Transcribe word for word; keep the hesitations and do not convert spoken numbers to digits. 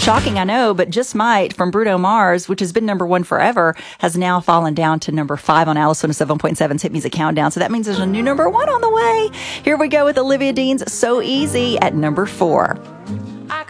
Shocking, I know, but Just Might from Bruno Mars, which has been number one forever, has now fallen down to number five on Alice one oh seven point seven's Hit Music Countdown. So that means there's a new number one on the way. Here we go with Olivia Dean's So Easy at number four.